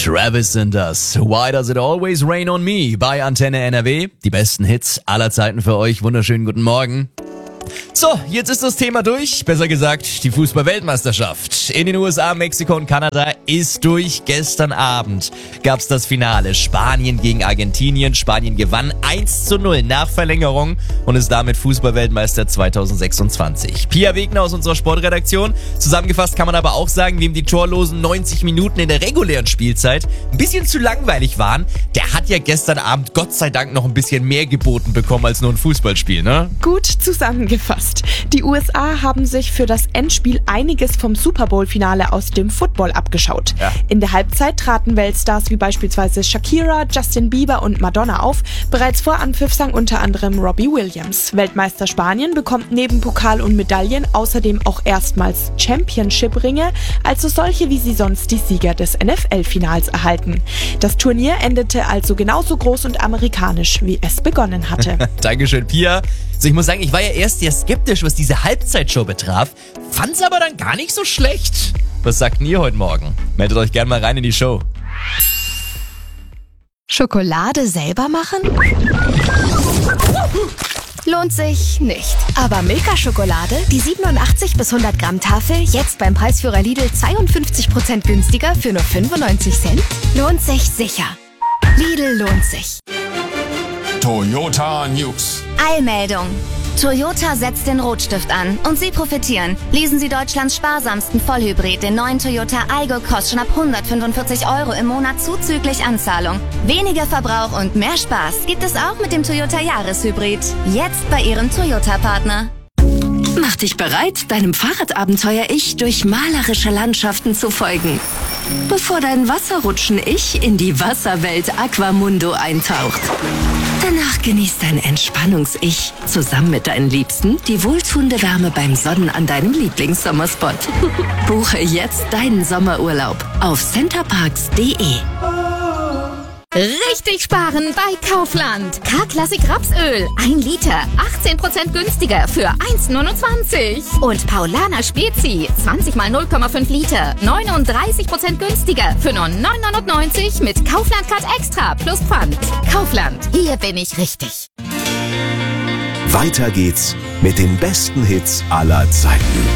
Travis and Us. Why does it always rain on me? Bei Antenne NRW. Die besten Hits aller Zeiten für euch. Wunderschönen guten Morgen. So, jetzt ist das Thema durch. Besser gesagt, die Fußball-Weltmeisterschaft in den USA, Mexiko und Kanada ist durch. Gestern Abend gab's das Finale. Spanien gegen Argentinien. Spanien gewann 1:0 nach Verlängerung und ist damit Fußball-Weltmeister 2026. Pia Wegner aus unserer Sportredaktion. Zusammengefasst kann man aber auch sagen, wem die torlosen 90 Minuten in der regulären Spielzeit ein bisschen zu langweilig waren, der hat ja gestern Abend Gott sei Dank noch ein bisschen mehr geboten bekommen als nur ein Fußballspiel, ne? Gut zusammengefasst. Die USA haben sich für das Endspiel einiges vom Super Bowl-Finale aus dem Football abgeschaut. Ja. In der Halbzeit traten Weltstars wie beispielsweise Shakira, Justin Bieber und Madonna auf. Bereits vor Anpfiff sang unter anderem Robbie Williams. Weltmeister Spanien bekommt neben Pokal und Medaillen außerdem auch erstmals Championship-Ringe, also solche wie sie sonst die Sieger des NFL-Finals erhalten. Das Turnier endete also genauso groß und amerikanisch, wie es begonnen hatte. Dankeschön, Pia. Also ich muss sagen, ich war ja erst sehr skeptisch, was diese Halbzeitshow betraf, fand's aber dann gar nicht so schlecht. Was sagt ihr heute Morgen? Meldet euch gerne mal rein in die Show. Schokolade selber machen? Lohnt sich nicht. Aber Milka-Schokolade, die 87 bis 100 Gramm Tafel, jetzt beim Preisführer Lidl 52% günstiger für nur 95 Cent? Lohnt sich sicher. Lidl lohnt sich. Toyota News. Eilmeldung. Toyota setzt den Rotstift an und Sie profitieren. Leasen Sie Deutschlands sparsamsten Vollhybrid, den neuen Toyota Aygo, kostet schon ab 145 € im Monat zuzüglich Anzahlung. Weniger Verbrauch und mehr Spaß gibt es auch mit dem Toyota Jahreshybrid. Jetzt bei Ihrem Toyota-Partner. Mach dich bereit, deinem Fahrradabenteuer-Ich durch malerische Landschaften zu folgen. Bevor dein Wasserrutschen-Ich in die Wasserwelt Aquamundo eintaucht. Danach genießt dein Entspannungs-Ich zusammen mit deinen Liebsten die wohltuende Wärme beim Sonnen an deinem Lieblingssommerspot. Buche jetzt deinen Sommerurlaub auf centerparks.de. Richtig sparen bei Kaufland. K-Klassik Rapsöl. 1 Liter. 18% günstiger für 1,29. Und Paulaner Spezi. 20 mal 0,5 Liter. 39% günstiger für nur 9,99 mit Kaufland Card Extra plus Pfand. Kaufland. Hier bin ich richtig. Weiter geht's mit den besten Hits aller Zeiten.